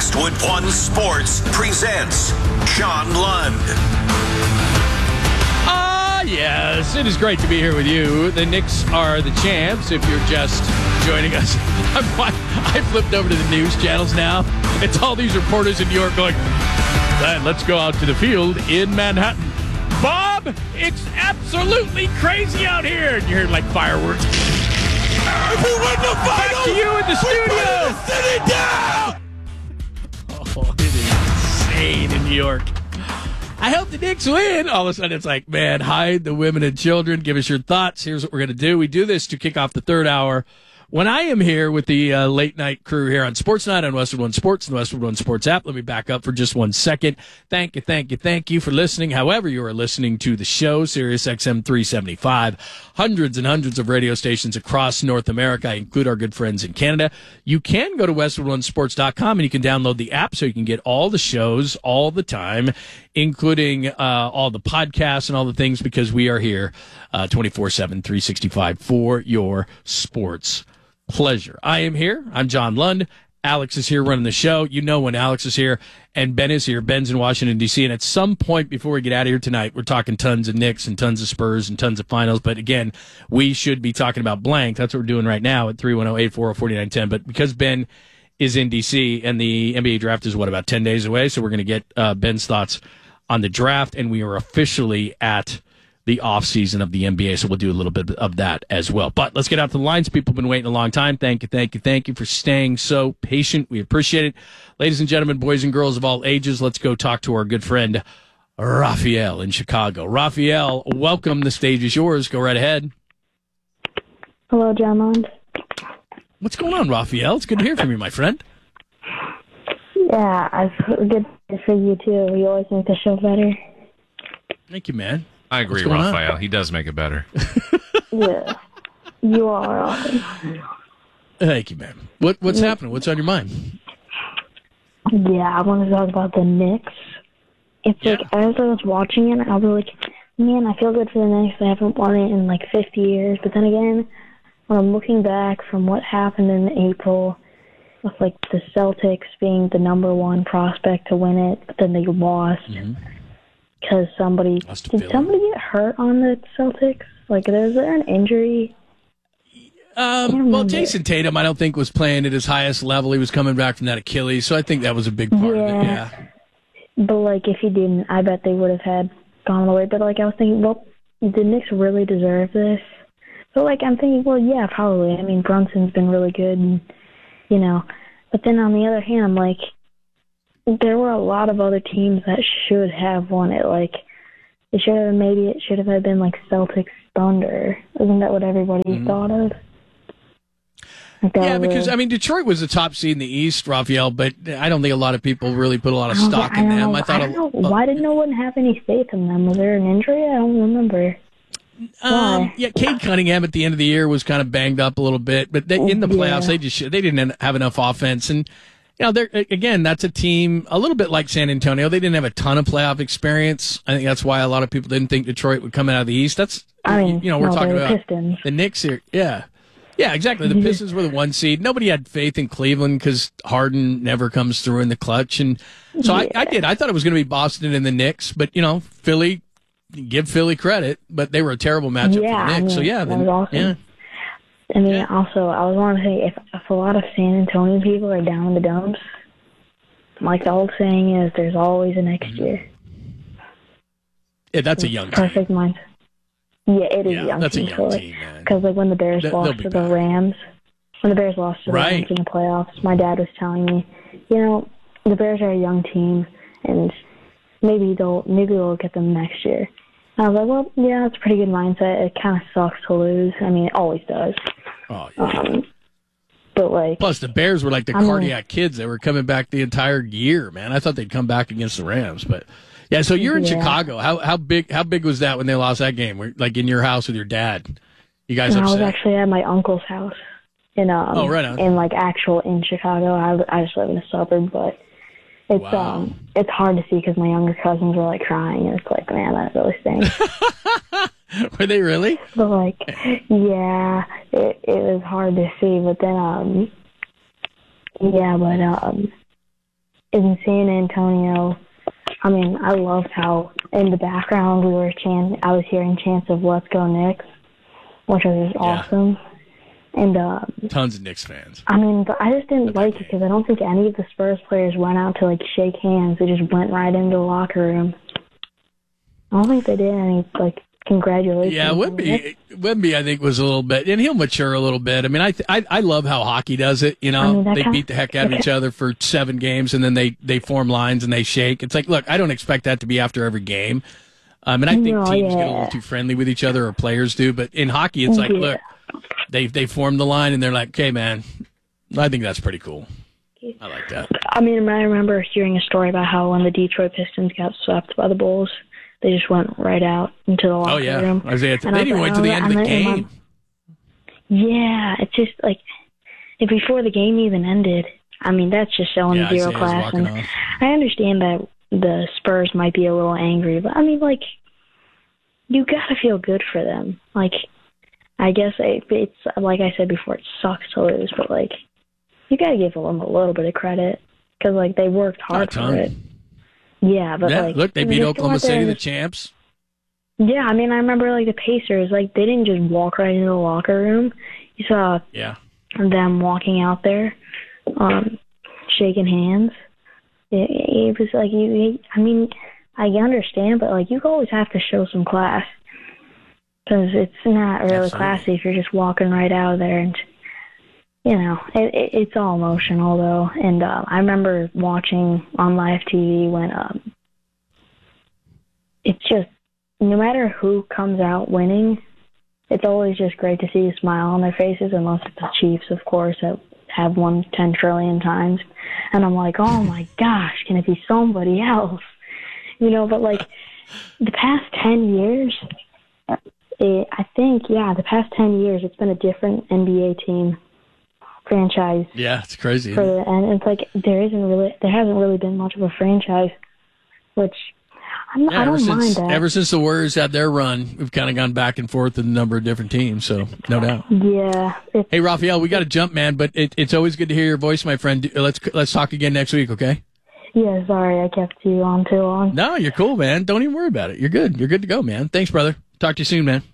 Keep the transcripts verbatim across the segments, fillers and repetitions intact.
Westwood One Sports presents John Lund. Ah, yes. It is great to be here with you. The Knicks are the champs if you're just joining us. I flipped over to the news channels now. It's all these reporters in New York going, "Then let's go out to the field in Manhattan. Bob, it's absolutely crazy out here." And you hear like fireworks. If we win the final, back to you in the studio. The city down. Oh, it is insane in New York. I hope the Knicks win. All of a sudden, it's like, man, hide the women and children. Give us your thoughts. Here's what we're going to do. We do this to kick off the third hour. When I am here with the uh, late night crew here on Sports Night on Westwood One Sports and the Westwood One Sports app, let me back up for just one second. Thank you, thank you, thank you for listening. However you are listening to the show, Sirius X M three seventy-five, hundreds and hundreds of radio stations across North America. I include our good friends in Canada. You can go to westwood one sports dot com and you can download the app so you can get all the shows all the time, including uh, all the podcasts and all the things, because we are here uh, twenty-four seven, three sixty-five for your sports pleasure. I am here. I'm John Lund. Alex is here running the show. You know when Alex is here, and Ben is here. Ben's in Washington, D C, and at some point before we get out of here tonight, we're talking tons of Knicks and tons of Spurs and tons of finals. But again, we should be talking about blank. That's what we're doing right now at three one zero, eight four zero, four nine one zero. But because Ben is in D C and the N B A draft is, what, about ten days away, so we're going to get uh, Ben's thoughts on the draft, and we are officially at the offseason of the N B A, so we'll do a little bit of that as well. But let's get out to the lines. People have been waiting a long time. Thank you, thank you, thank you for staying so patient. We appreciate it. Ladies and gentlemen, boys and girls of all ages, let's go talk to our good friend, Raphael in Chicago. Raphael, welcome. The stage is yours. Go right ahead. Hello, John Lund. What's going on, Raphael? It's good to hear from you, my friend. Yeah, it's good for you, too. You always make the show better. Thank you, man. I agree, Raphael. On? He does make it better. Yeah, you are awesome. Thank you, man. What What's yeah. happening? What's on your mind? Yeah, I want to talk about the Knicks. It's yeah. like, as I was watching it, I was like, man, I feel good for the Knicks. They haven't won it in like fifty years. But then again, when I'm looking back from what happened in April, with like the Celtics being the number one prospect to win it, but then they lost. Mm-hmm. Because somebody did somebody get hurt on the Celtics? Like, was there an injury? Um, well, Jason Tatum, I don't think, was playing at his highest level. He was coming back from that Achilles, so I think that was a big part yeah. of it. Yeah. But like, if he didn't, I bet they would have had gone away. But like, I was thinking, well, did the Knicks really deserve this? But like, I'm thinking, well, yeah, probably. I mean, Brunson's been really good, and you know. But then on the other hand, I'm like, there were a lot of other teams that should have won it. Like, it should have, maybe it should have been like Celtics Thunder. Isn't that what everybody mm-hmm. thought of? Like yeah, because, a, I mean, Detroit was the top seed in the East, Raphael, but I don't think a lot don't, think a lot of people really put a lot of stock in them. Know, I thought. I don't know. Why did no one have any faith in them? Was there an injury? I don't remember. Um, yeah, Cade Cunningham at the end of the year was kind of banged up a little bit, but they, in the playoffs, yeah. they just they didn't have enough offense. And you know, they're, again, that's a team a little bit like San Antonio. They didn't have a ton of playoff experience. I think that's why a lot of people didn't think Detroit would come out of the East. That's, I mean, you know, we're no, talking about Pistons. The Knicks here. Yeah. Yeah, exactly. The Pistons were the one seed. Nobody had faith in Cleveland because Harden never comes through in the clutch. And so yeah. I, I did. I thought it was going to be Boston and the Knicks, but, you know, Philly, give Philly credit, but they were a terrible matchup yeah, for the Knicks. I mean, so, yeah. That then, was awesome. Yeah. I mean, yeah. also, I was wanting to say, if, if a lot of San Antonio people are down in the dumps, like the old saying is, there's always a next year. Yeah, that's a young Perfect team. mind. Yeah, it is yeah, young that's team. a young team, man. Because like when the Bears They, lost to the back. Rams, when the Bears lost to the right. Rams in the playoffs, my dad was telling me, you know, the Bears are a young team, and maybe they'll maybe they'll get them next year. And I was like, well, yeah, that's a pretty good mindset. It kind of sucks to lose. I mean, it always does. Oh yeah. Um, But like, plus, the Bears were like the I mean, cardiac kids. They were coming back the entire year, man. I thought they'd come back against the Rams, but yeah. So you're in yeah. Chicago. How how big how big was that when they lost that game? Were, like in your house with your dad? You guys and upset? I was actually at my uncle's house in um oh, right on. in like actual in Chicago. I I just live in a suburb, but it's wow. um it's hard to see because my younger cousins were like crying, and it's like, man, that really stinks. Were they really? But like, yeah, it it was hard to see. But then um, yeah, but um, in San Antonio, I mean, I loved how in the background we were chant. I was hearing chants of "Let's go Knicks," which was Yeah. awesome. And uh, Tons of Knicks fans. I mean, but I just didn't like it because I don't think any of the Spurs players went out to like shake hands. They just went right into the locker room. I don't think they did any like congratulations. Yeah, Wemby, Wemby, I think was a little bit, and he'll mature a little bit. I mean, I th- I, I love how hockey does it. You know, I mean, that they kind- beat the heck out of each other for seven games, and then they they form lines and they shake. It's like, look, I don't expect that to be after every game. Um, and I think No, teams get a yeah. little too friendly with each other, or players do. But in hockey, it's like, Yeah. look, they they form the line, and they're like, okay, man, I think that's pretty cool. I like that. I mean, I remember hearing a story about how when the Detroit Pistons got swept by the Bulls, they just went right out into the locker Oh yeah, room. Isaiah, And they I was didn't like, wait to the oh, end of the and then- and game. Yeah, it's just like if before the game even ended. I mean, that's just showing Yeah, zero Isaiah's class. walking And off. I understand that the Spurs might be a little angry, but I mean, like, you gotta feel good for them. Like, I guess it, it's like I said before, it sucks to lose, but like, you gotta give them a little bit of credit because like they worked Not a hard ton. for it. Yeah, but Yeah, like, look, they you beat just go Oklahoma out there City, and- the champs. Yeah, I mean, I remember like the Pacers, like they didn't just walk right into the locker room. You saw Yeah. them walking out there, um, shaking hands. It, it was like you. I mean, I understand, but like you always have to show some class because it's not really Absolutely. classy if you're just walking right out of there. And you know, it, it, it's all emotional though. And uh, I remember watching on live T V when um, it's just no matter who comes out winning. It's always just great to see a smile on their faces, unless it's the Chiefs, of course, that have won ten trillion times. And I'm like, oh my gosh, can it be somebody else? You know, but like the past ten years, it, I think, yeah, the past ten years, it's been a different N B A team franchise. Yeah, it's crazy. For the, and it's like there isn't really, there hasn't really been much of a franchise, which I'm, Yeah, I ever don't mind since that. ever since the Warriors had their run, we've kind of gone back and forth with a number of different teams. So no doubt. Yeah. It's, Hey, Raphael, we got to jump, man. But it, it's always good to hear your voice, my friend. Let's let's talk again next week, okay? yeah, sorry I kept you on too long. No, you're cool, man. Don't even worry about it. You're good. You're good to go, man. Thanks, brother. Talk to you soon, man.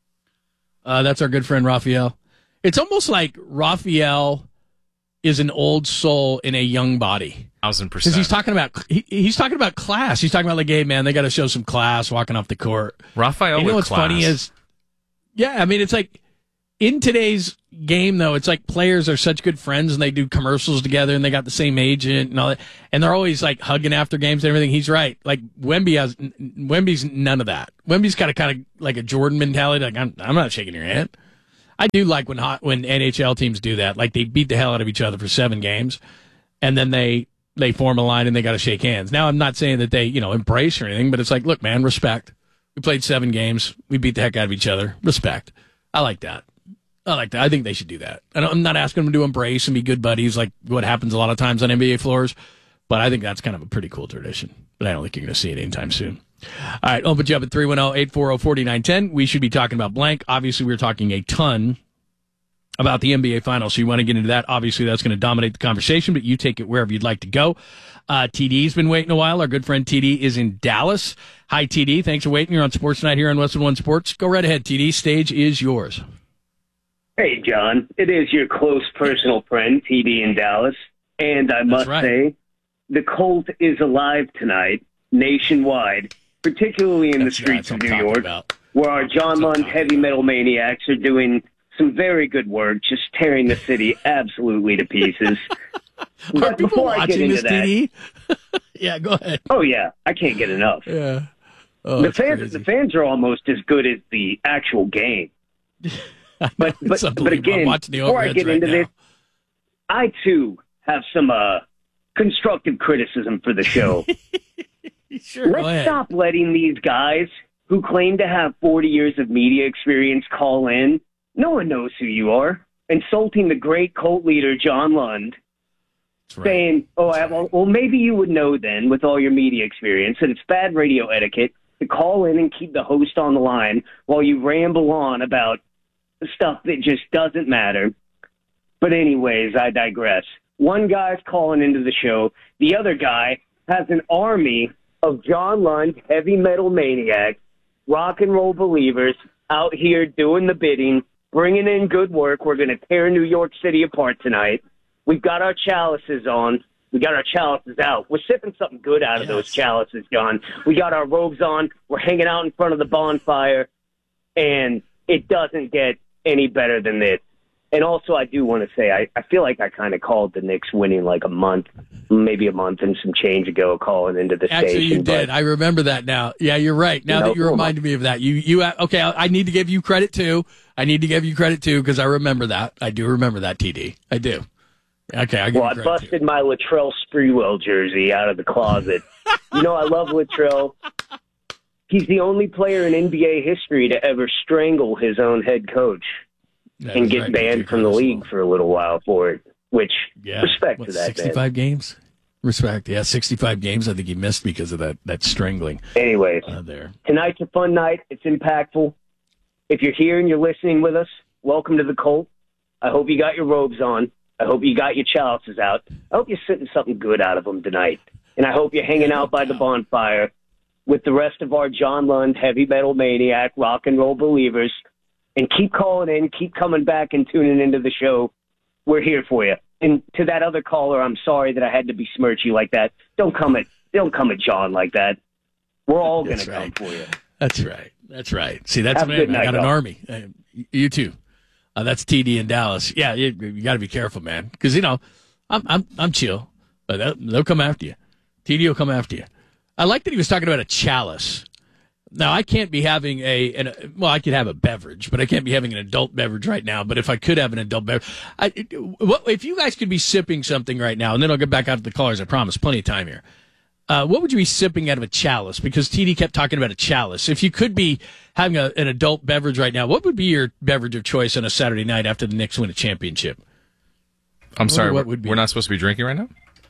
Uh, that's our good friend Raphael. It's almost like Raphael is an old soul in a young body. Thousand Because percent. he's talking about he, he's talking about class. He's talking about like, hey man, they got to show some class walking off the court. Raphael And you know with what's funny class. is, yeah, I mean it's like in today's game though, it's like players are such good friends and they do commercials together and they got the same agent and all that, and they're always like hugging after games and everything. He's right. Like Wemby has Wemby's none of that. Wemby's got a kind of like a Jordan mentality. Like I'm I'm not shaking your hand. I do like when hot when N H L teams do that. Like they beat the hell out of each other for seven games, and then they they form a line and they got to shake hands. Now I'm not saying that they you know embrace or anything, but it's like, look, man, respect. We played seven games. We beat the heck out of each other. Respect. I like that. I like that. I think they should do that. And I'm not asking them to embrace and be good buddies like what happens a lot of times on N B A floors, but I think that's kind of a pretty cool tradition. But I don't think you're going to see it anytime soon. All right, I'll put you up at three one zero, eight four zero, four nine one zero. We should be talking about blank. Obviously, we're talking a ton about the N B A Finals, so you want to get into that. Obviously, that's going to dominate the conversation, but you take it wherever you'd like to go. Uh, T D's been waiting a while. Our good friend T D is in Dallas. Hi, T D. Thanks for waiting. You're on Sports Night here on Westwood One Sports. Go right ahead, T D. Stage is yours. Hey, John. It is your close personal friend, T D in Dallas. And I must right. say, the Colt is alive tonight, nationwide, particularly in That's the streets right, of that's New what I'm York, talking about. where our John That's what I'm Lund talking heavy about. metal maniacs are doing some very good work, just tearing the city absolutely to pieces. Are But people before I get watching into this, that, T D? Yeah, go ahead. oh, yeah, I can't get enough. Yeah. Oh, the it's fans, crazy. the fans are almost as good as the actual game. I know, But it's but, but unbelievable. I'm again, watching the before I overheads get right into now. this, I too have some uh, constructive criticism for the show. Sure, go Let's ahead. stop letting these guys who claim to have forty years of media experience call in. No one knows who you are. Insulting the great cult leader, John Lund. That's right. Saying, oh, I have, well, maybe you would know then with all your media experience that it's bad radio etiquette to call in and keep the host on the line while you ramble on about stuff that just doesn't matter. But anyways, I digress. One guy's calling into the show. The other guy has an army of John Lund heavy metal maniacs, rock and roll believers out here doing the bidding, bringing in good work. We're going to tear New York City apart tonight. We've got our chalices on. We got our chalices out. We're sipping something good out of yes. those chalices, John. We got our robes on. We're hanging out in front of the bonfire, and it doesn't get any better than this. And also, I do want to say, I, I feel like I kind of called the Knicks winning like a month, maybe a month and some change ago, calling into the Actually, station. Actually, you did. I remember that now. Yeah, you're right. Now you know, that you reminded me of that. You, you, okay, I need to give you credit, too. I need to give you credit, too, because I remember that. I do remember that, T D. I do. Okay, I give Well, I busted too. my Latrell Sprewell jersey out of the closet. You know, I love Latrell. He's the only player in N B A history to ever strangle his own head coach. That and get right, banned from the league for a little while for it, which, yeah. respect what, to that, sixty-five man. games? Respect, yeah, sixty-five games I think he missed because of that, that strangling. Anyways, uh, there. Tonight's a fun night. It's impactful. If you're here and you're listening with us, welcome to the Colt. I hope you got your robes on. I hope you got your chalices out. I hope you're sitting something good out of them tonight. And I hope you're hanging out by the bonfire with the rest of our John Lund heavy metal maniac, rock and roll believers. And keep calling in, keep coming back and tuning into the show. We're here for you. And to that other caller, I'm sorry that I had to besmirch you like that. Don't come at don't come at John like that. We're all going to come for you. That's right. That's right. See, that's a man. I got an army. Uh, you too. Uh, that's T D in Dallas. Yeah, you, you got to be careful, man, because you know I'm I'm I'm chill, but they'll, they'll come after you. T D will come after you. I like that he was talking about a chalice. Now, I can't be having a, an, well, I could have a beverage, but I can't be having an adult beverage right now. But if I could have an adult beverage, I, what, if you guys could be sipping something right now, and then I'll get back out to the callers, I promise, plenty of time here. Uh, what would you be sipping out of a chalice? Because T D kept talking about a chalice. If you could be having a, an adult beverage right now, what would be your beverage of choice on a Saturday night after the Knicks win a championship? I'm sorry, what would be? We're not supposed to be drinking right now?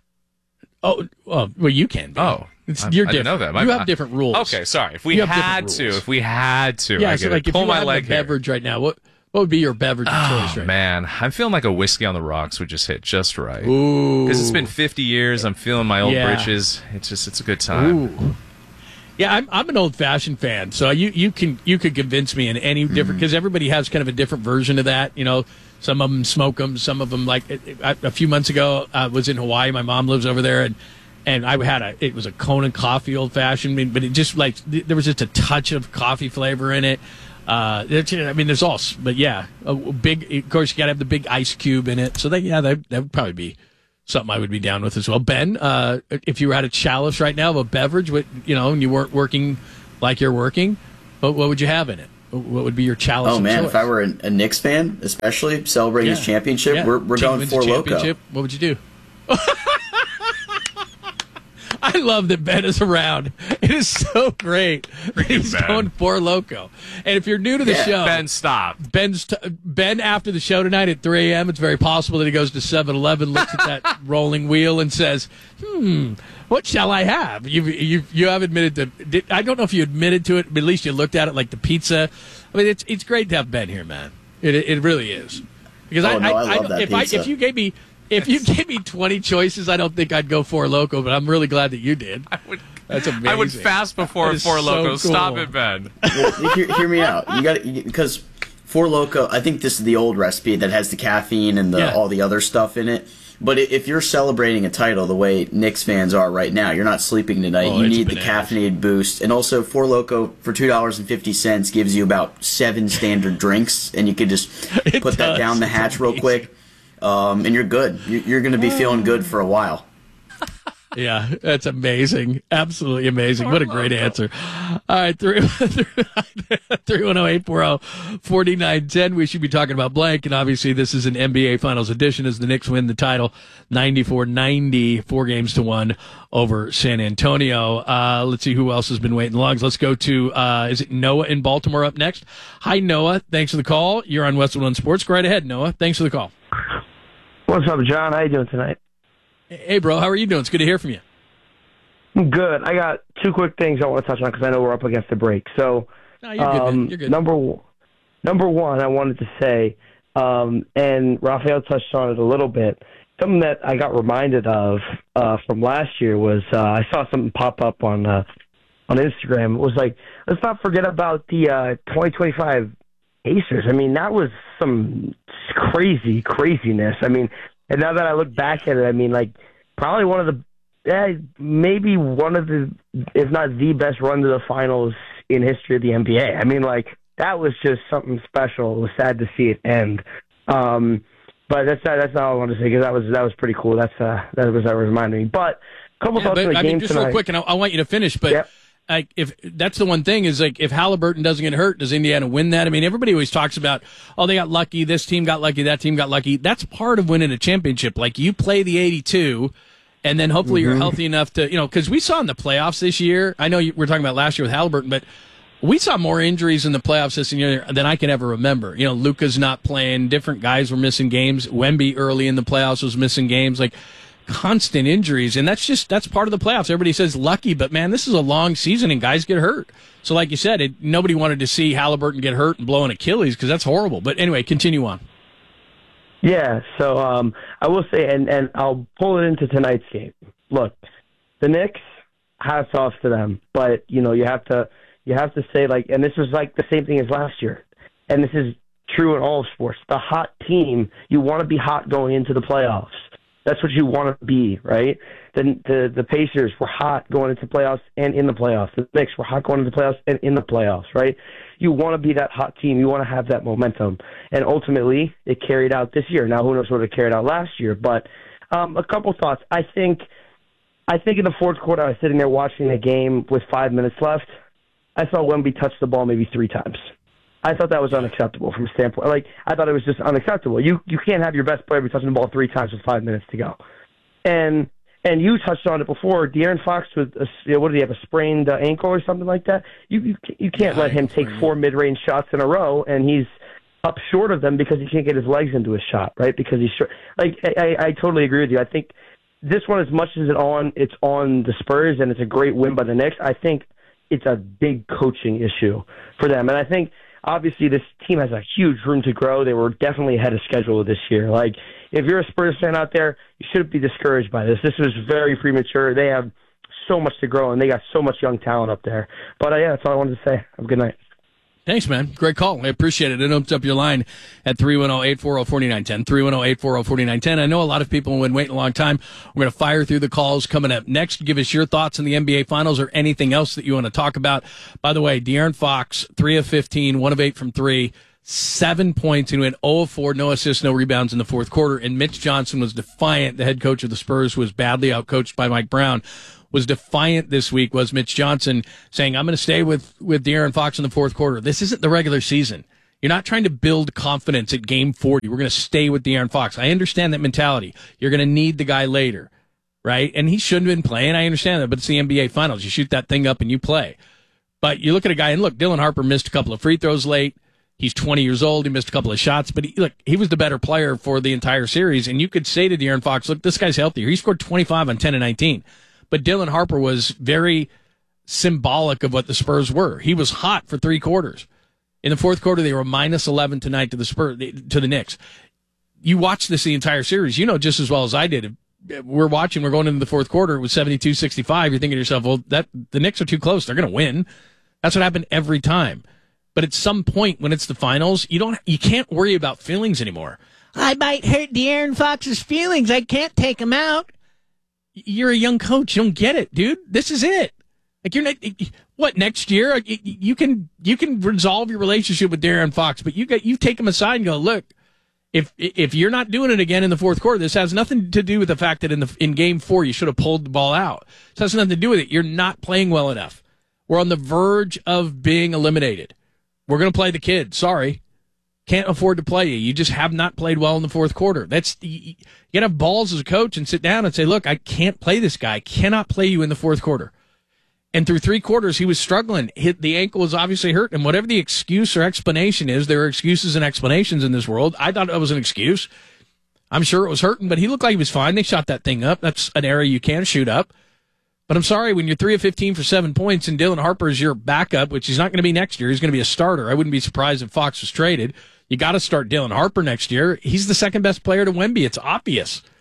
Oh, oh well, you can be. Oh. It's, I, you're I different. didn't know that. My, you have different rules. Okay, sorry. If we had to, if we had to, yeah, I so like if pull you my had leg a beverage here. right now, what what would be your beverage of oh, choice right man. now? I'm feeling like a whiskey on the rocks would just hit just right. Ooh, because it's been fifty years. I'm feeling my old yeah. britches. It's just it's a good time. Ooh. Yeah, I'm I'm an old fashioned fan, so you you can you could convince me in any different because mm. everybody has kind of a different version of that. You know, some of them smoke them, some of them like a, a few months ago I was in Hawaii. My mom lives over there, and. And I had a, it was a Kona coffee old fashioned, but it just like, there was just a touch of coffee flavor in it. Uh, I mean, there's all, but yeah, a big, of course, you got to have the big ice cube in it. So that, yeah, that, that would probably be something I would be down with as well. Ben, uh, if you were at a chalice right now of a beverage, what, you know, and you weren't working like you're working, what, what would you have in it? What would be your chalice? Oh, man, choice? if I were a, a Knicks fan, especially celebrating yeah. his championship, yeah. we're, we're going Four Loko. What would you do? I love that Ben is around. It is so great that he's Ben. going Four Loko. And if you're new to the yeah. show, Ben, stop. Ben's t- Ben after the show tonight at three a.m., it's very possible that he goes to seven eleven, looks at that rolling wheel, and says, "Hmm, what shall I have?" You you you have admitted to. Did, I don't know if you admitted to it, but at least you looked at it like the pizza. I mean, it's it's great to have Ben here, man. It it really is because oh, I, no, I, I, love I that if pizza. I if you gave me. If you gave me twenty choices, I don't think I'd go Four Loko, but I'm really glad that you did. I would, That's amazing. I would fast before Four so Loko. Cool. Stop it, Ben. Well, hear, hear me out. You got because Four Loko. I think this is the old recipe that has the caffeine and the, yeah. all the other stuff in it. But if you're celebrating a title the way Knicks fans are right now, you're not sleeping tonight. Oh, you need bananas. the caffeinated boost, and also Four Loko for two dollars and fifty cents gives you about seven standard drinks, and you could just it put does. that down the hatch real quick. Um, and you're good. You're going to be feeling good for a while. Yeah, that's amazing. Absolutely amazing. What a great answer. All right, three one zero, eight four zero, four nine one zero. We should be talking about blank, and obviously this is an N B A Finals edition as the Knicks win the title ninety-four ninety, four games to one over San Antonio. Uh, let's see who else has been waiting longs. Let's go to, uh, is it Noah in Baltimore up next? Hi, Noah. Thanks for the call. You're on Westwood One Sports. Go right ahead, Noah. Thanks for the call. What's up, John? How you doing tonight? Hey, bro. How are you doing? It's good to hear from you. I'm good. I got two quick things I want to touch on because I know we're up against the break. So, no, you're good, um, man. You're good. Number, number one, I wanted to say, um, and Raphael touched on it a little bit, something that I got reminded of uh, from last year was uh, I saw something pop up on uh, on Instagram. It was like, let's not forget about the uh, twenty twenty-five Pacers. I mean, that was some crazy craziness. I mean, and now that I look back at it, I mean, like probably one of the Yeah, maybe one of the, if not the best run to the finals in history of the N B A. I mean, like, that was just something special. It was sad to see it end. Um, but that's that's not all I wanted to say, because that was that was pretty cool. That's uh, that was that reminded me. But a couple yeah, thoughts but, on the I game mean, just tonight. real quick, and I, I want you to finish, but Yep. like, if that's the one thing is, like, if Halliburton doesn't get hurt, does Indiana win that? I mean, everybody always talks about, oh, they got lucky, this team got lucky, that team got lucky. That's part of winning a championship. Like, you play the eighty-two, and then hopefully Mm-hmm. you're healthy enough to, you know, because we saw in the playoffs this year, I know you, we're talking about last year with Halliburton, but we saw more injuries in the playoffs this year than I can ever remember. You know, Luka's not playing, different guys were missing games. Wemby early in the playoffs was missing games, like constant injuries. And that's just, that's part of the playoffs. Everybody says lucky, but man, this is a long season and guys get hurt. So like you said, it, nobody wanted to see Halliburton get hurt and blow an Achilles because that's horrible. But anyway, continue on. Yeah, so um, I will say, and, and I'll pull it into tonight's game. Look, the Knicks, hats off to them, but you know you have to you have to say, like, and this was like the same thing as last year, and this is true in all sports. The hot team, you want to be hot going into the playoffs. That's what you want to be, right? The, the the Pacers were hot going into playoffs and in the playoffs. The Knicks were hot going into the playoffs and in the playoffs, right? You want to be that hot team. You want to have that momentum. And ultimately, it carried out this year. Now, who knows what it carried out last year. But um, a couple thoughts. I think I think in the fourth quarter, I was sitting there watching the game with five minutes left. I saw Wemby touch the ball maybe three times. I thought that was unacceptable from a standpoint. Like, I thought it was just unacceptable. You you can't have your best player be touching the ball three times with five minutes to go. And and you touched on it before. De'Aaron Fox with a, you know, what did he have, a sprained uh, ankle or something like that? You you you can't let him take four mid-range shots in a row, and he's up short of them because he can't get his legs into his shot, right? Because he's short. Like I, I, I totally agree with you. I think this one, as much as it on it's on the Spurs, and it's a great win by the Knicks, I think it's a big coaching issue for them, and I think. Obviously, this team has a huge room to grow. They were definitely ahead of schedule this year. Like, if you're a Spurs fan out there, you shouldn't be discouraged by this. This was very premature. They have so much to grow, and they got so much young talent up there. But, uh, yeah, that's all I wanted to say. Have a good night. Thanks, man. Great call. I appreciate it. It opens up your line at three one zero, eight four zero, four nine one zero, three one zero, eight four zero, four nine one zero. I know a lot of people have been waiting a long time. We're going to fire through the calls coming up next. Give us your thoughts on the N B A Finals or anything else that you want to talk about. By the way, De'Aaron Fox, three of fifteen, one of eight from three, seven points, and went zero of four, no assists, no rebounds in the fourth quarter. And Mitch Johnson was defiant. The head coach of the Spurs, who was badly outcoached by Mike Brown, was defiant this week, was Mitch Johnson, saying, I'm going to stay with, with De'Aaron Fox in the fourth quarter. This isn't the regular season. You're not trying to build confidence at game forty. We're going to stay with De'Aaron Fox. I understand that mentality. You're going to need the guy later, right? And he shouldn't have been playing. I understand that, but it's the N B A Finals. You shoot that thing up and you play. But you look at a guy, and look, Dylan Harper missed a couple of free throws late. He's twenty years old. He missed a couple of shots, but he, look, he was the better player for the entire series. And you could say to De'Aaron Fox, look, this guy's healthier. He scored twenty-five on ten and nineteen. But Dylan Harper was very symbolic of what the Spurs were. He was hot for three quarters. In the fourth quarter, they were minus eleven tonight to the Spurs, to the Knicks. You watched this the entire series. You know just as well as I did. We're watching. We're going into the fourth quarter. It was seventy-two sixty-five. You're thinking to yourself, well, that the Knicks are too close. They're going to win. That's what happened every time. But at some point when it's the finals, you don't, you can't worry about feelings anymore. I might hurt De'Aaron Fox's feelings. I can't take him out. You're a young coach. You don't get it, dude. This is it. Like, you're not, what, next year? You can, you can resolve your relationship with De'Aaron Fox, but you got, you take him aside and go, look, if, if you're not doing it again in the fourth quarter, this has nothing to do with the fact that in the, in game four, you should have pulled the ball out. This has nothing to do with it. You're not playing well enough. We're on the verge of being eliminated. We're going to play the kid. Sorry. Can't afford to play you. You just have not played well in the fourth quarter. That's, you got to have balls as a coach and sit down and say, look, I can't play this guy. I cannot play you in the fourth quarter. And through three quarters, he was struggling. Hit, the ankle was obviously hurt. And whatever the excuse or explanation is, there are excuses and explanations in this world. I thought it was an excuse. I'm sure it was hurting, but he looked like he was fine. They shot that thing up. That's an area you can shoot up. But I'm sorry, when you're three of fifteen for seven points and Dylan Harper is your backup, which he's not going to be next year, he's going to be a starter. I wouldn't be surprised if Fox was traded. You got to start Dylan Harper next year. He's the second best player to Wemby. It's obvious.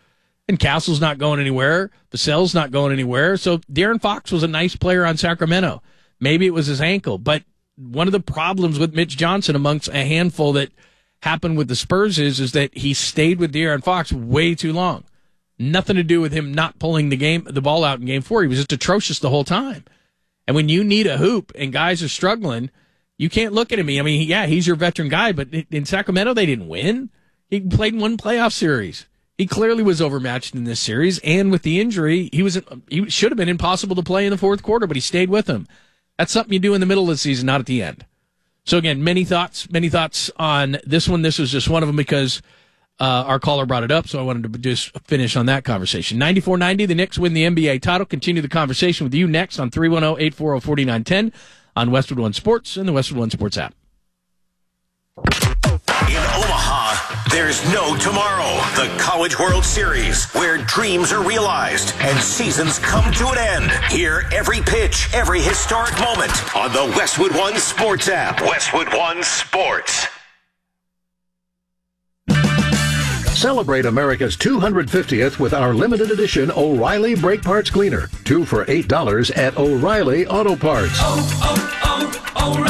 And Castle's not going anywhere. Vassell's not going anywhere. So De'Aaron Fox was a nice player on Sacramento. Maybe it was his ankle. But one of the problems with Mitch Johnson amongst a handful that happened with the Spurs is, is that he stayed with De'Aaron Fox way too long. Nothing to do with him not pulling the game, the ball out in game four. He was just atrocious the whole time. And when you need a hoop and guys are struggling, you can't look at him. I mean, yeah, he's your veteran guy, but in Sacramento, they didn't win. He played one playoff series. He clearly was overmatched in this series, and with the injury, he was he should have been impossible to play in the fourth quarter, but he stayed with him. That's something you do in the middle of the season, not at the end. So again, many thoughts, many thoughts on this one. This was just one of them because uh, our caller brought it up, so I wanted to just finish on that conversation. ninety-four ninety, the Knicks win the N B A title. Continue the conversation with you next on three one zero, eight four zero, four nine one zero on Westwood One Sports and the Westwood One Sports app. In Omaha, there's no tomorrow. The College World Series, where dreams are realized and seasons come to an end. Hear every pitch, every historic moment on the Westwood One Sports app. Westwood One Sports. Celebrate America's two hundred fiftieth with our limited edition O'Reilly Brake Parts Cleaner. Two for eight dollars at O'Reilly Auto Parts. Oh,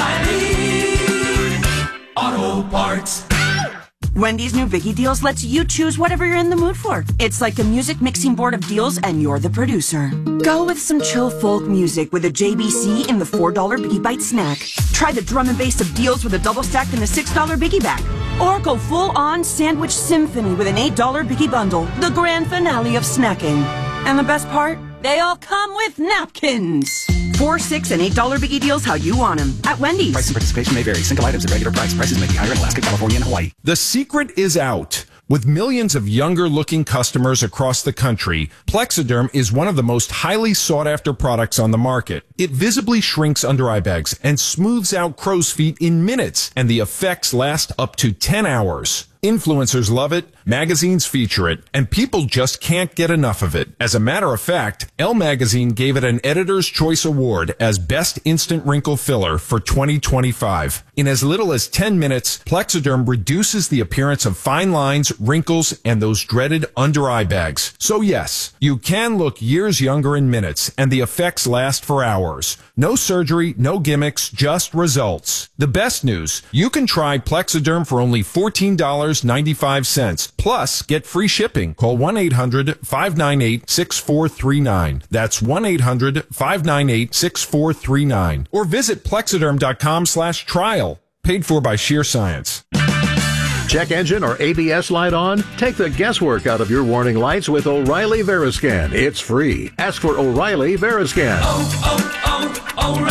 oh, oh, O'Reilly Auto Parts. Wendy's new Biggie Deals lets you choose whatever you're in the mood for. It's like a music mixing board of deals, and you're the producer. Go with some chill folk music with a J B C in the four dollar Biggie Bite snack. Try the drum and bass of deals with a double stack in the six dollar Biggie Bag. Or go full-on sandwich symphony with an eight dollar Biggie Bundle, the grand finale of snacking. And the best part? They all come with napkins. Four, six, and eight dollar Biggie Deals how you want them at Wendy's. Price and participation may vary. Single items at regular price. Prices may be higher in Alaska, California, and Hawaii. The secret is out. With millions of younger-looking customers across the country, Plexiderm is one of the most highly sought-after products on the market. It visibly shrinks under-eye bags and smooths out crow's feet in minutes, and the effects last up to ten hours. Influencers love it, magazines feature it, and people just can't get enough of it. As a matter of fact, Elle Magazine gave it an Editor's Choice Award as Best Instant Wrinkle Filler for twenty twenty-five. In as little as ten minutes, Plexiderm reduces the appearance of fine lines, wrinkles, and those dreaded under-eye bags. So yes, you can look years younger in minutes, and the effects last for hours. No surgery, no gimmicks, just results. The best news, you can try Plexiderm for only fourteen dollars and ninety-five cents. Plus, get free shipping. Call one eight hundred, five nine eight, six four three nine. That's one eight hundred, five nine eight, six four three nine. Or visit plexiderm.com slash trial. Paid for by Sheer Science. Check engine or A B S light on? Take the guesswork out of your warning lights with O'Reilly Veriscan. It's free. Ask for O'Reilly Veriscan. Oh,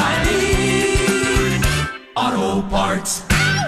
oh, oh, O'Reilly Auto Parts.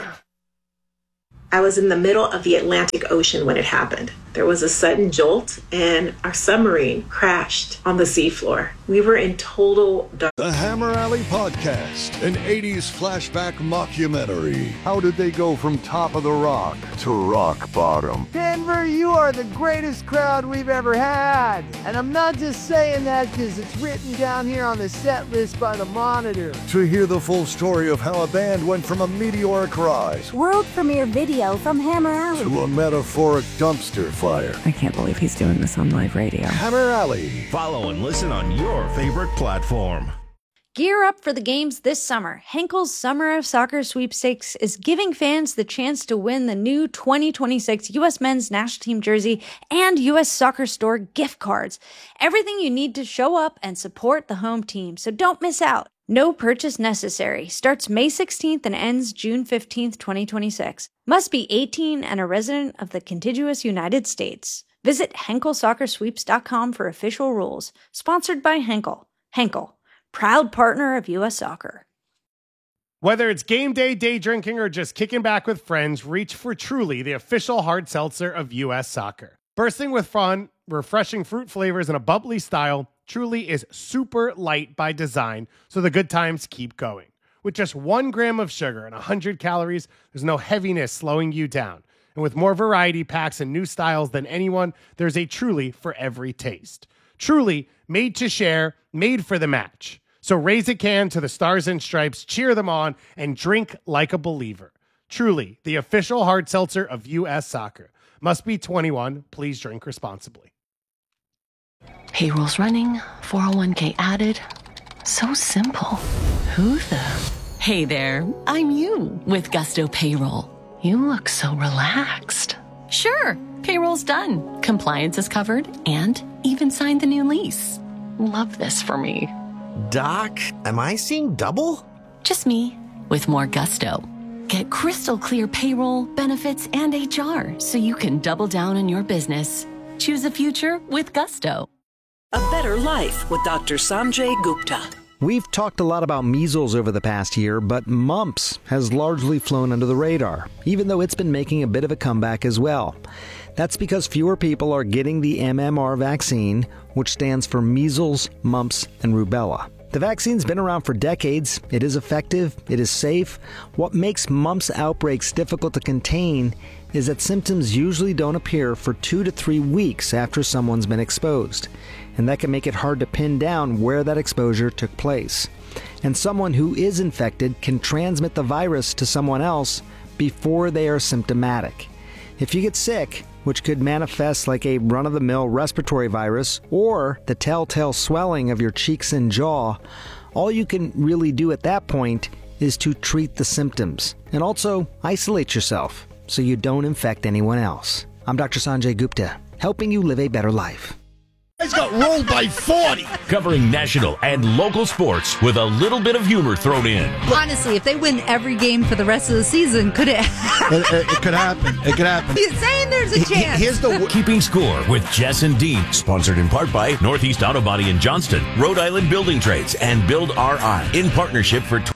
I was in the middle of the Atlantic Ocean when it happened. There was a sudden jolt, and our submarine crashed on the seafloor. We were in total dark. The Hammer Alley Podcast, an eighties flashback mockumentary. How did they go from top of the rock to rock bottom? Denver, you are the greatest crowd we've ever had. And I'm not just saying that because it's written down here on the set list by the Monitor. To hear the full story of how a band went from a meteoric rise world premiere video from Hammer Alley to a metaphoric dumpster fire. I can't believe he's doing this on live radio. Hammer Alley. Follow and listen on your favorite platform. Gear up for the games this summer. Henkel's Summer of Soccer Sweepstakes is giving fans the chance to win the new twenty twenty-six U S Men's National Team jersey and U S Soccer Store gift cards. Everything you need to show up and support the home team, so don't miss out. No purchase necessary. Starts May sixteenth and ends June fifteenth, twenty twenty-six. Must be eighteen and a resident of the contiguous United States. Visit henkel soccer sweeps dot com for official rules. Sponsored by Henkel. Henkel, proud partner of U S Soccer. Whether it's game day, day drinking, or just kicking back with friends, reach for Truly, the official hard seltzer of U S Soccer. Bursting with fun, refreshing fruit flavors, and a bubbly style, Truly is super light by design, so the good times keep going. With just one gram of sugar and one hundred calories, there's no heaviness slowing you down. And with more variety packs and new styles than anyone, there's a Truly for every taste. Truly, made to share, made for the match. So raise a can to the Stars and Stripes, cheer them on, and drink like a believer. Truly, the official hard seltzer of U S Soccer. Must be twenty-one. Please drink responsibly. Payroll's running, four oh one k added. So simple. Who the... Hey there, I'm you with Gusto Payroll. You look so relaxed. Sure, payroll's done. Compliance is covered and even signed the new lease. Love this for me. Doc, am I seeing double? Just me with more gusto. Get crystal clear payroll, benefits, and H R so you can double down on your business. Choose a future with Gusto. A better life with Doctor Sanjay Gupta. We've talked a lot about measles over the past year, but mumps has largely flown under the radar, even though it's been making a bit of a comeback as well. That's because fewer people are getting the M M R vaccine, which stands for measles, mumps, and rubella. The vaccine's been around for decades. It is effective. It is safe. What makes mumps outbreaks difficult to contain is that symptoms usually don't appear for two to three weeks after someone's been exposed. And that can make it hard to pin down where that exposure took place. And someone who is infected can transmit the virus to someone else before they are symptomatic. If you get sick, which could manifest like a run-of-the-mill respiratory virus or the telltale swelling of your cheeks and jaw, all you can really do at that point is to treat the symptoms and also isolate yourself so you don't infect anyone else. I'm Doctor Sanjay Gupta, helping you live a better life. He's got rolled by forty. Covering national and local sports with a little bit of humor thrown in. Honestly, if they win every game for the rest of the season, could it it, it, it could happen. It could happen. He's saying there's a chance. Here's the Keeping Score with Jess and Dean. Sponsored in part by Northeast Auto Body in Johnston, Rhode Island Building Trades, and Build R I. In partnership for